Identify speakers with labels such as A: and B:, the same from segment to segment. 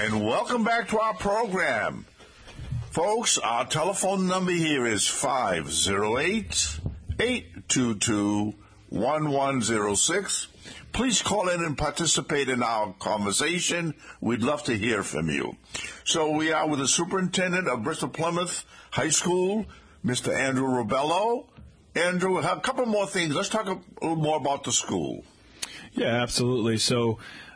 A: And welcome back to our program. Folks, our telephone number here is 508-822-1106. Please call in and participate in our conversation. We'd love to hear from you. So we are with the superintendent of Bristol Plymouth High School, Mr. Andrew Ribello. Andrew, a couple more things. Let's talk a little more about the school.
B: Yeah, absolutely. So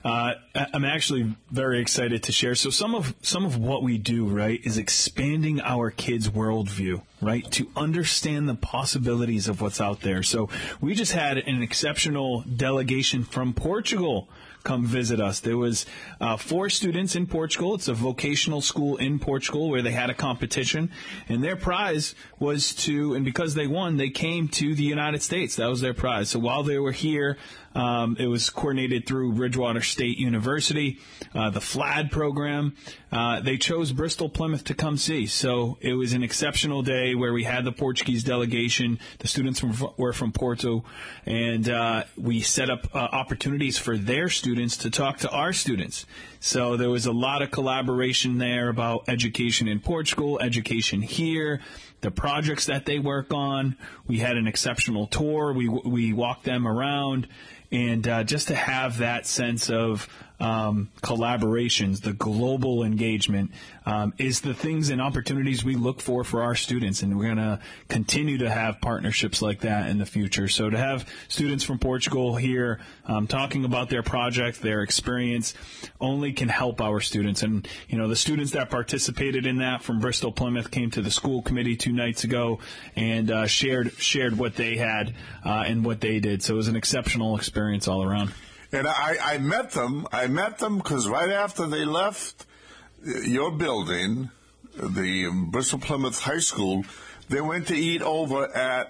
B: I'm actually very excited to share. So some of what we do, right, is expanding our kids' worldview, right, to understand the possibilities of what's out there. So we just had an exceptional delegation from Portugal come visit us. There was 4 students in Portugal. It's a vocational school in Portugal where they had a competition, and their prize was and because they won, they came to the United States. That was their prize. So while they were here, it was coordinated through Bridgewater State University, the FLAD program. They chose Bristol Plymouth to come see. So it was an exceptional day where we had the Portuguese delegation. The students were from Porto, and we set up opportunities for their students to talk to our students. So there was a lot of collaboration there about education in Portugal, education here, the projects that they work on. We had an exceptional tour. We walked them around. And just to have that sense of collaborations, the global engagement, is the things and opportunities we look for our students. And we're going to continue to have partnerships like that in the future. So to have students from Portugal here talking about their project, their experience, only can help our students. And, you know, the students that participated in that from Bristol Plymouth came to the school committee 2 nights ago and shared what they had and what they did. So it was an exceptional experience all around.
A: And I met them because right after they left your building, the Bristol Plymouth High School, they went to eat over at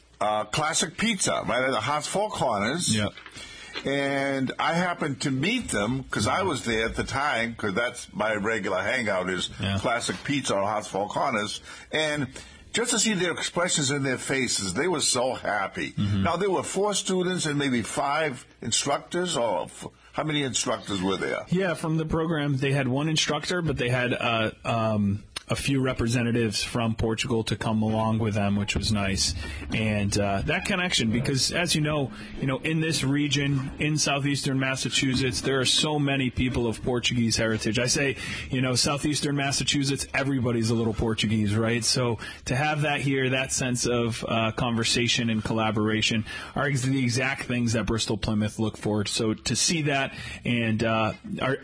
A: Classic Pizza, right at the Hearts Four Corners.
B: Yep.
A: And I happened to meet them because I was there at the time, because that's my regular hangout is Classic Pizza on Hearts Four Corners. And just to see their expressions in their faces, they were so happy. Mm-hmm. Now, there were 4 students and maybe 5 instructors, or how many instructors were there?
B: Yeah, from the program, they had 1 instructor, but they had a few representatives from Portugal to come along with them, which was nice. And that connection, because as you know, in this region, in southeastern Massachusetts, there are so many people of Portuguese heritage. I say, southeastern Massachusetts, everybody's a little Portuguese, right? So to have that here, that sense of conversation and collaboration are the exact things that Bristol Plymouth look for. So to see that, and our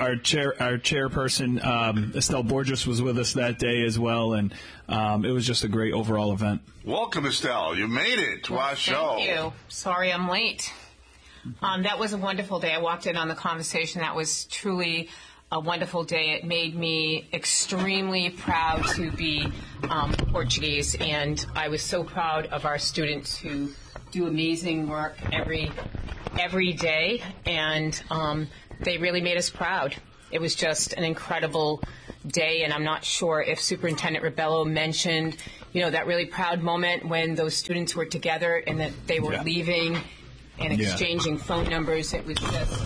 B: chairperson, Estelle Borges, was with us that day as well, and it was just a great overall event.
A: Welcome, Estelle. You made it to our show.
C: Thank you. Sorry I'm late. That was a wonderful day. I walked in on the conversation. That was truly a wonderful day. It made me extremely proud to be Portuguese, and I was so proud of our students who do amazing work every day, and they really made us proud. It was just an incredible day, and I'm not sure if Superintendent Ribello mentioned, that really proud moment when those students were together and that they were leaving and exchanging phone numbers. It was just,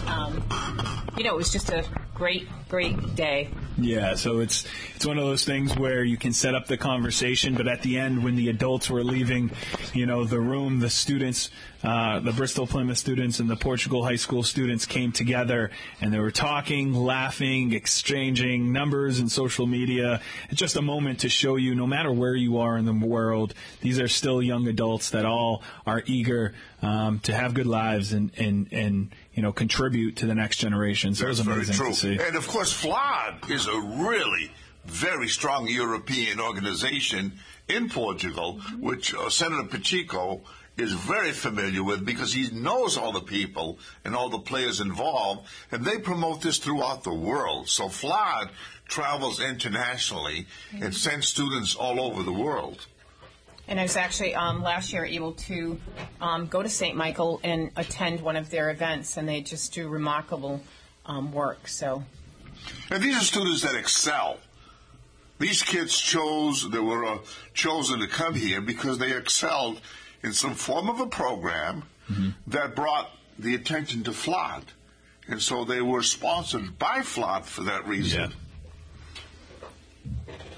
C: it was just a great day.
B: Yeah, so it's one of those things where you can set up the conversation, but at the end, when the adults were leaving, the room, the students, the Bristol Plymouth students and the Portugal High School students came together, and they were talking, laughing, exchanging numbers and social media. It's just a moment to show you, no matter where you are in the world, these are still young adults that all are eager to have good lives and contribute to the next generation. So
A: That's
B: it was amazing
A: very true.
B: to see.
A: And of course, FLAD is a really very strong European organization in Portugal, which Senator Pacheco is very familiar with because he knows all the people and all the players involved, and they promote this throughout the world. So FLAD travels internationally and sends students all over the world.
C: And I was actually last year able to go to St. Michael and attend one of their events, and they just do remarkable work. So,
A: and these are students that excel. These kids were chosen to come here because they excelled in some form of a program that brought the attention to FLAD. And so they were sponsored by FLAD for that reason.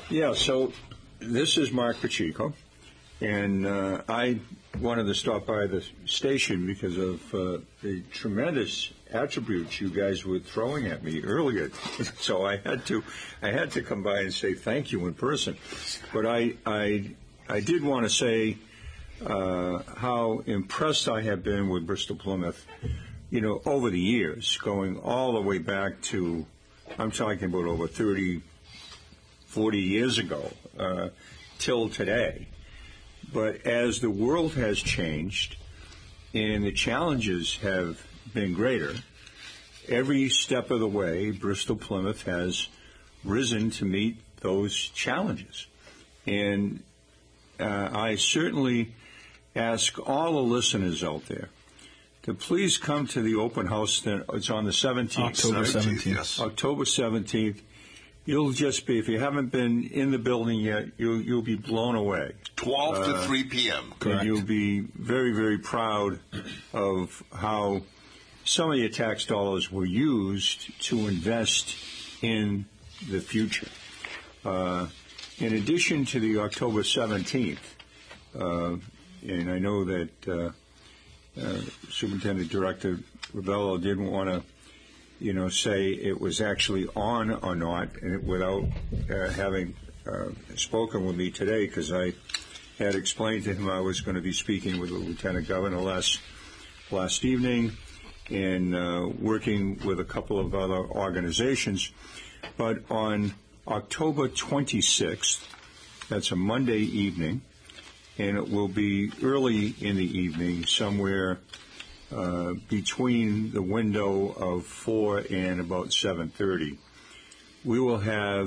D: Yeah, so this is Mark Pacheco, and I wanted to stop by the station because of the tremendous attributes you guys were throwing at me earlier. So I had to come by and say thank you in person. But I did want to say how impressed I have been with Bristol Plymouth, over the years, going all the way back to, I'm talking about over 30, 40 years ago, till today. But as the world has changed and the challenges have been greater, every step of the way, Bristol Plymouth has risen to meet those challenges. And I certainly ask all the listeners out there to please come to the open house. It's on the 17th.
B: October 17th.
A: Yes.
D: October 17th. You'll just be, if you haven't been in the building yet, you'll be blown away.
A: 12 to 3 p.m.
D: And you'll be very, very proud of how some of your tax dollars were used to invest in the future. In addition to the October 17th, and I know that Superintendent Director Ravello didn't want to say it was actually on or not, and without having spoken with me today, because I had explained to him I was going to be speaking with the Lieutenant Governor last evening and working with a couple of other organizations. But on October 26th, that's a Monday evening, and it will be early in the evening, somewhere between the window of 4 and about 7:30. We will have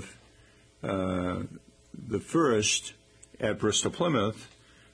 D: the first at Bristol Plymouth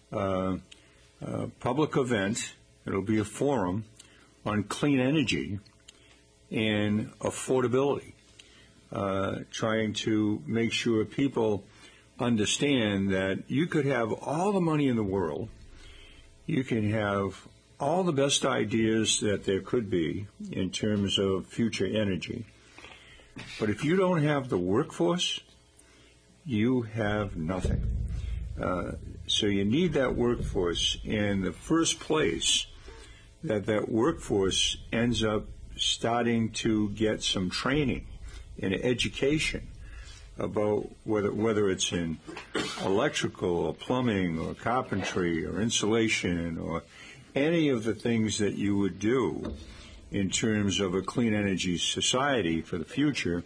D: public event. It'll be a forum on clean energy and affordability, trying to make sure people understand that you could have all the money in the world, you can have all the best ideas that there could be in terms of future energy, but if you don't have the workforce, you have nothing. So you need that workforce, and the first place that workforce ends up starting to get some training and education about whether it's in electrical or plumbing or carpentry or insulation or any of the things that you would do in terms of a clean energy society for the future.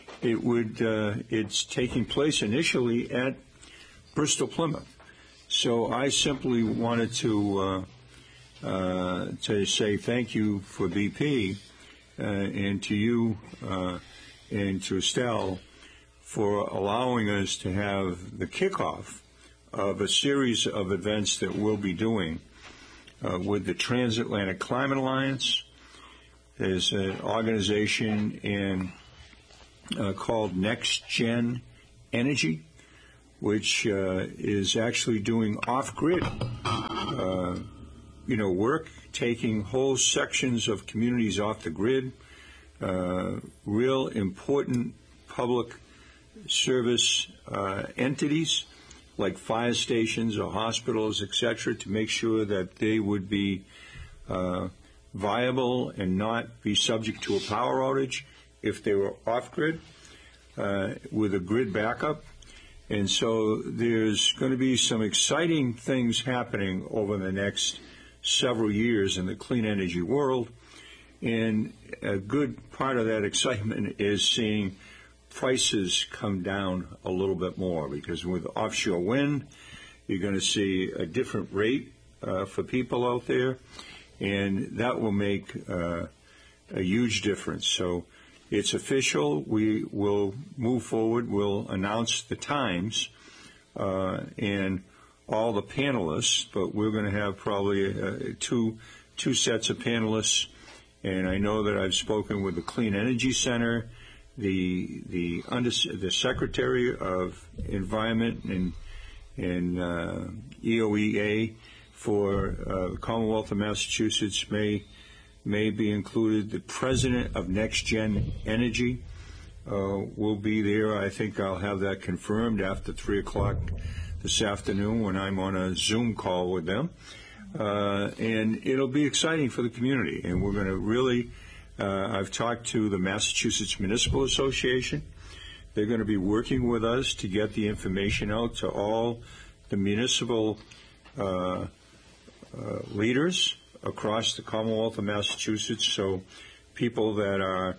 D: It's taking place initially at Bristol Plymouth. So I simply wanted to say thank you for BP and to you and to Estelle for allowing us to have the kickoff of a series of events that we'll be doing with the Transatlantic Climate Alliance. There's an organization called Next Gen Energy, which is actually doing off-grid work, taking whole sections of communities off the grid, real important public service entities like fire stations or hospitals, etc., to make sure that they would be viable and not be subject to a power outage if they were off-grid with a grid backup. And so there's going to be some exciting things happening over the next several years in the clean energy world. And a good part of that excitement is seeing prices come down a little bit more, because with offshore wind, you're going to see a different rate for people out there, and that will make a huge difference. So it's official. We will move forward. We'll announce the times and all the panelists, but we're going to have probably two sets of panelists. And I know that I've spoken with the Clean Energy Center, the Secretary of Environment and EOEA for the Commonwealth of Massachusetts may be included. The President of Next Gen Energy, will be there. I think I'll have that confirmed after 3 o'clock this afternoon when I'm on a Zoom call with them. And it'll be exciting for the community. And we're going to really, I've talked to the Massachusetts Municipal Association. They're going to be working with us to get the information out to all the municipal leaders across the Commonwealth of Massachusetts. So people that are,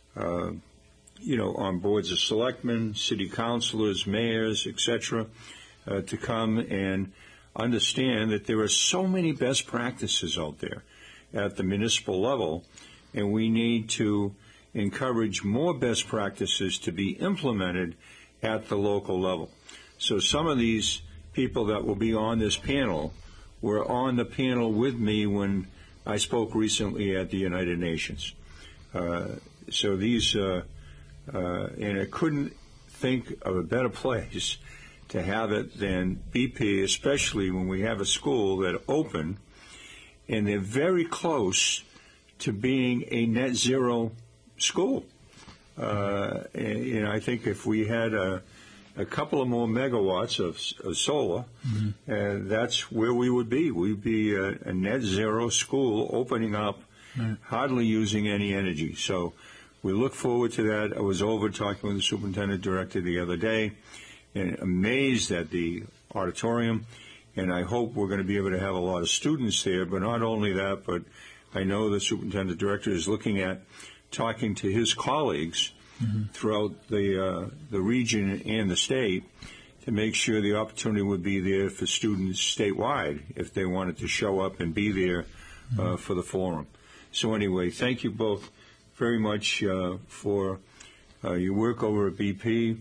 D: on boards of selectmen, city councilors, mayors, etc., to come and understand that there are so many best practices out there at the municipal level, and we need to encourage more best practices to be implemented at the local level. So some of these people that will be on this panel were on the panel with me when I spoke recently at the United Nations. So these, and I couldn't think of a better place to have it than BP, especially when we have a school that opened, and they're very close to being a net zero school. And I think if we had a couple of more megawatts of solar, that's where we would be. We'd be a net zero school opening up, hardly using any energy. So we look forward to that. I was over talking with the superintendent director the other day, and amazed at the auditorium, and I hope we're going to be able to have a lot of students there. But not only that, but I know the superintendent director is looking at talking to his colleagues throughout the region and the state to make sure the opportunity would be there for students statewide if they wanted to show up and be there for the forum. So anyway, thank you both very much for your work over at BP.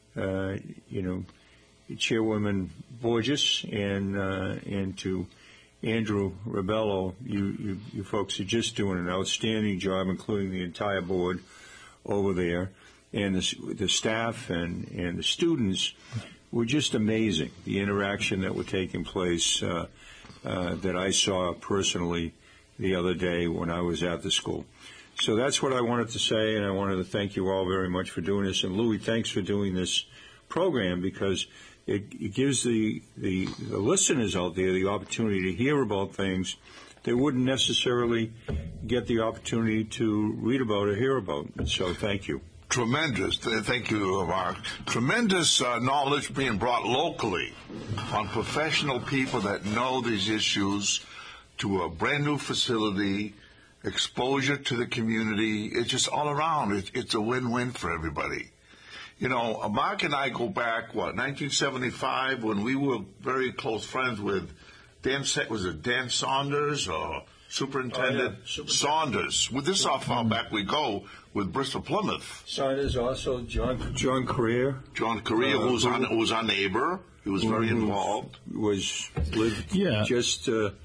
D: Chairwoman Borges and to Andrew Rebello, you folks are just doing an outstanding job, including the entire board over there, and the staff and the students were just amazing. The interaction that were taking place that I saw personally the other day when I was at the school. So that's what I wanted to say, and I wanted to thank you all very much for doing this. And Louis, thanks for doing this program, because it gives the listeners out there the opportunity to hear about things they wouldn't necessarily get the opportunity to read about or hear about. And so thank you.
A: Tremendous. Thank you, Mark. Tremendous knowledge being brought locally on professional people that know these issues to a brand new facility, exposure to the community. It's just all around. It's a win-win for everybody. Mark and I go back, 1975, when we were very close friends with Dan Saunders or Superintendent Saunders. With this, how far back we go with Bristol Plymouth.
D: Saunders, also John Career.
A: John Career, who was our neighbor. He was very involved.
D: Lived just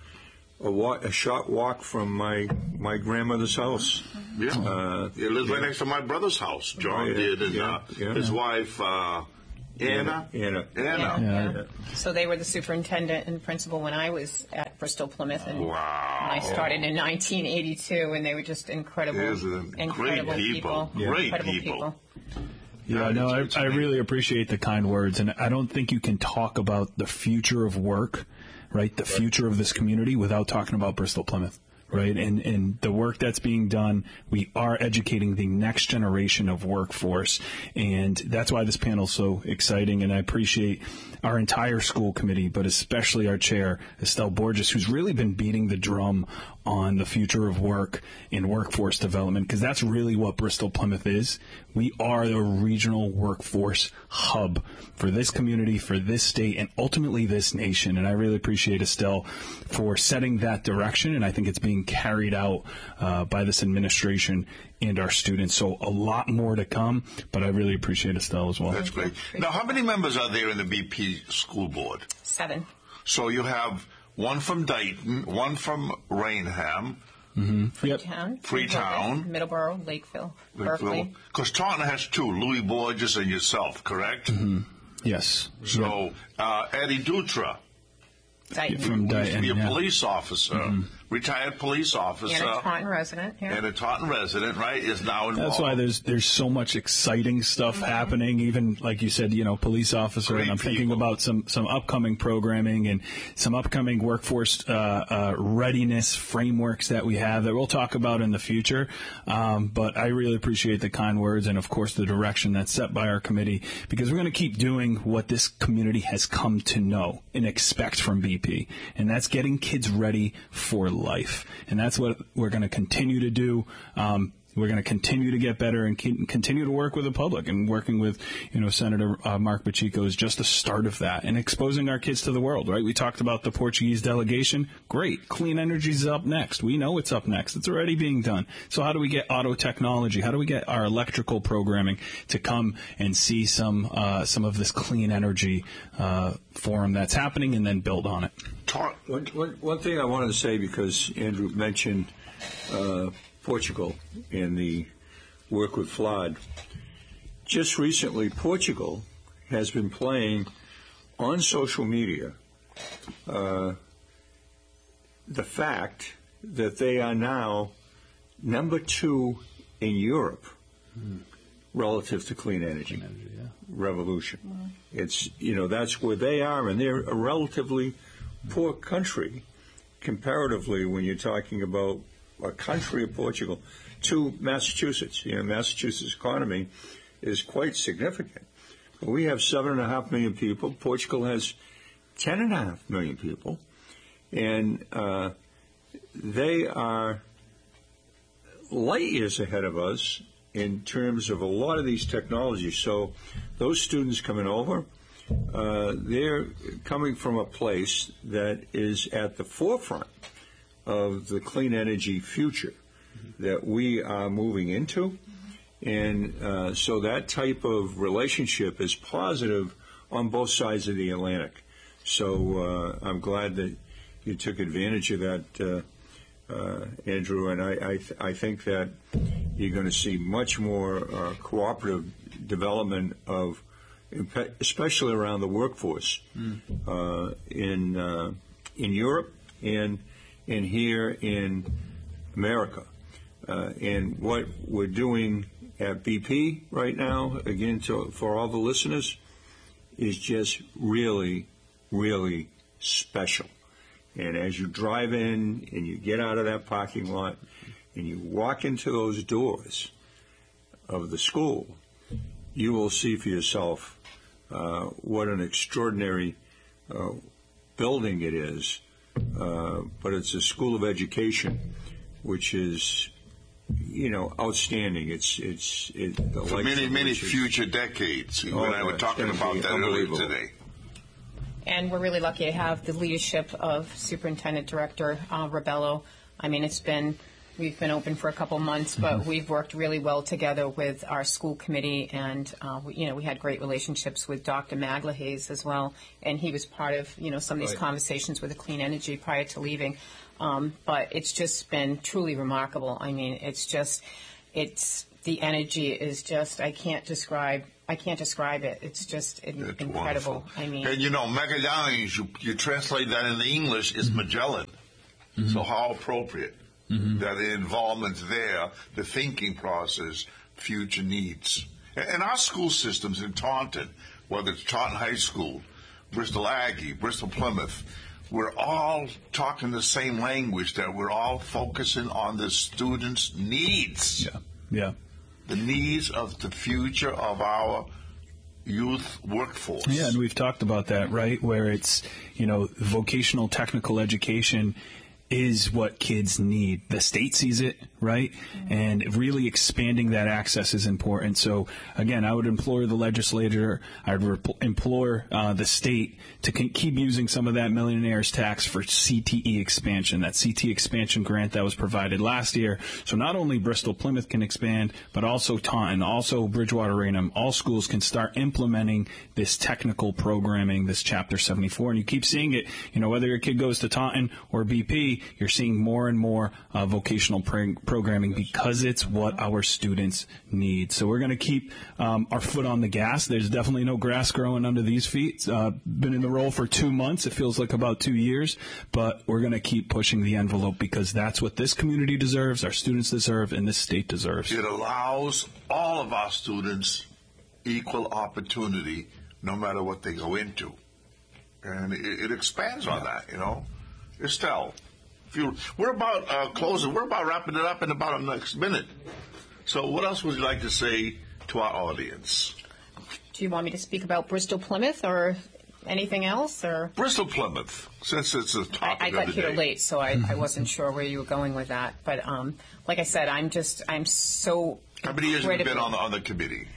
D: a short walk from my grandmother's house.
A: Yeah, he lived right next to my brother's house. John did, and his wife Anna.
C: So they were the superintendent and principal when I was at Bristol Plymouth, and I started in 1982, and they were just incredible people.
A: Great people.
B: Yeah, no, I really appreciate the kind words, and I don't think you can talk about the future of work, right, the future of this community, without talking about Bristol Plymouth. Right, and the work that's being done, we are educating the next generation of workforce, and that's why this panel is so exciting. And I appreciate our entire school committee, but especially our chair, Estelle Borges, who's really been beating the drum on the future of work and workforce development, because that's really what Bristol Plymouth is. We are the regional workforce hub for this community, for this state, and ultimately this nation. And I really appreciate Estelle for setting that direction, and I think it's being carried out by this administration and our students. So a lot more to come, but I really appreciate Estelle as well.
A: That's great. Now, how many members are there in the BP school board?
C: 7.
A: So you have one from Dayton, one from Rainham, Freetown,
C: Middleborough, Lakeville, Berkeley.
A: Because Taunton has 2, Louis Borges and yourself, correct?
B: Mm-hmm. Yes.
A: So Eddie Dutra,
C: Dayton.
B: From Dayton,
A: used to be a police officer, retired police officer.
C: And a Taunton resident. Yeah.
A: And a Taunton resident, right, is now involved.
B: That's why there's so much exciting stuff happening. Even like you said, police officer.
A: Great
B: and I'm thinking
A: people.
B: about some upcoming programming and some upcoming workforce readiness frameworks that we have that we'll talk about in the future. But I really appreciate the kind words and, of course, the direction that's set by our committee, because we're going to keep doing what this community has come to know and expect from BP, and that's getting kids ready for life. And that's what we're going to continue to do. We're going to continue to get better and continue to work with the public, and working with, Senator Mark Pacheco is just the start of that, and exposing our kids to the world, right? We talked about the Portuguese delegation. Great. Clean energy is up next. We know it's up next. It's already being done. So how do we get auto technology? How do we get our electrical programming to come and see some of this clean energy forum that's happening, and then build on it?
D: One thing I wanted to say, because Andrew mentioned Portugal and the work with FLAD. Just recently, Portugal has been playing on social media the fact that they are now number 2 in Europe relative to clean energy revolution. It's, that's where they are, and they're a relatively poor country comparatively when you're talking about a country of Portugal to Massachusetts. Massachusetts' economy is quite significant. We have 7.5 million people. Portugal has 10.5 million people. And they are light years ahead of us in terms of a lot of these technologies. So those students coming over, they're coming from a place that is at the forefront of the clean energy future that we are moving into. And so that type of relationship is positive on both sides of the Atlantic. So I'm glad that you took advantage of that, Andrew, and I think that you're going to see much more cooperative development of, especially around the workforce in Europe and here in America. And what we're doing at BP right now, again, for all the listeners, is just really, really special. And as you drive in and you get out of that parking lot and you walk into those doors of the school, you will see for yourself what an extraordinary building it is. But it's a school of education, which is, outstanding. It's
A: for many future decades. You and I were talking about that earlier today.
C: And we're really lucky to have the leadership of Superintendent Director Rebello. I mean, we've been open for a couple months, but we've worked really well together with our school committee, and we had great relationships with Dr. Maglahays as well, and he was part of some of these conversations with the clean energy prior to leaving. But it's just been truly remarkable. I mean, the energy is just, I can't describe it. It's just incredible.
A: Wonderful.
C: I mean,
A: and Magallanes, you translate that into English, is Magellan. So how appropriate that the involvement there, the thinking process, future needs. And our school systems in Taunton, whether it's Taunton High School, Bristol Aggie, Bristol Plymouth, we're all talking the same language, that we're all focusing on the students' needs.
B: Yeah.
A: The needs of the future of our youth workforce.
B: Yeah, and we've talked about that, right, where it's, vocational technical education is what kids need. The state sees it, right? And really expanding that access is important. So, again, I would implore the legislature, I would implore the state to keep using some of that millionaire's tax for CTE expansion, that CTE expansion grant that was provided last year. So not only Bristol Plymouth can expand, but also Taunton, also Bridgewater Raynham, all schools can start implementing this technical programming, this Chapter 74. And you keep seeing it, whether your kid goes to Taunton or BP, community. You're seeing more and more vocational programming because it's what our students need. So we're going to keep our foot on the gas. There's definitely no grass growing under these feet. Been in the role for 2 months. It feels like about 2 years, but we're going to keep pushing the envelope because that's what this community deserves, our students deserve, and this state deserves.
A: It allows all of our students equal opportunity no matter what they go into. And it expands on that, you know. Estelle, we're about closing. We're about wrapping it up in about the next minute. So what else would you like to say to our audience?
C: Do you want me to speak about Bristol Plymouth or anything else? Or
A: Bristol Plymouth, since it's a topic
C: I got
A: of the
C: here
A: day.
C: late, so I wasn't sure where you were going with that. But like I said, I'm so
A: How many years have you been
C: incredibly-
A: on the committee?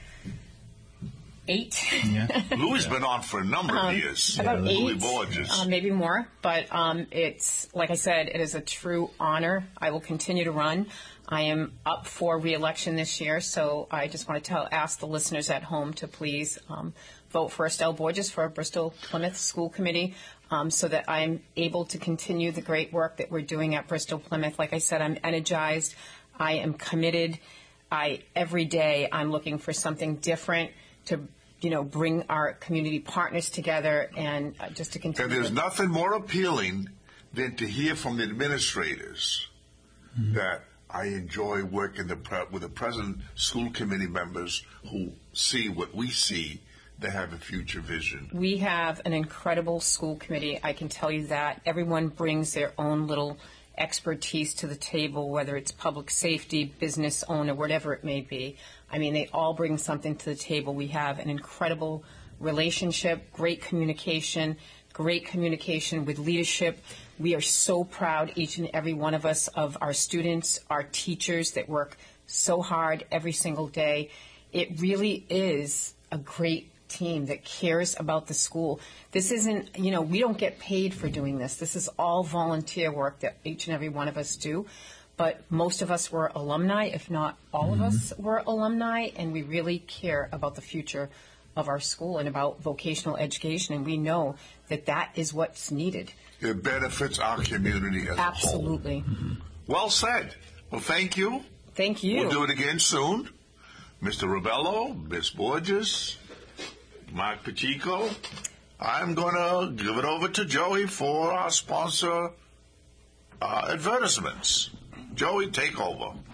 C: 8.
B: Yeah.
A: Louis been on for a number of years.
C: About
A: Louis
C: 8,
A: Borges.
C: maybe more. But it's, like I said, it is a true honor. I will continue to run. I am up for re-election this year, so I just want to ask the listeners at home to please vote for Estelle Borges for Bristol Plymouth School Committee so that I'm able to continue the great work that we're doing at Bristol Plymouth. Like I said, I'm energized. I am committed. Every day I'm looking for something different to bring our community partners together and just to continue.
A: And there's nothing more appealing than to hear from the administrators that I enjoy working with the present school committee members who see what we see. They have a future vision.
C: We have an incredible school committee. I can tell you that. Everyone brings their own little expertise to the table, whether it's public safety, business owner, whatever it may be. I mean, they all bring something to the table. We have an incredible relationship, great communication with leadership. We are so proud, each and every one of us, of our students, our teachers that work so hard every single day. It really is a great team that cares about the school. This isn't, we don't get paid for doing this. This is all volunteer work that each and every one of us do. But most of us were alumni, if not all of us were alumni, and we really care about the future of our school and about vocational education, and we know that that is what's needed.
A: It benefits our community as
C: Absolutely.
A: a whole. Well said. Well, thank you.
C: Thank you.
A: We'll do it again soon. Mr. Rubello, Ms. Borges, Mark Pacheco. I'm going to give it over to Joey for our sponsor advertisements. Joey, take over.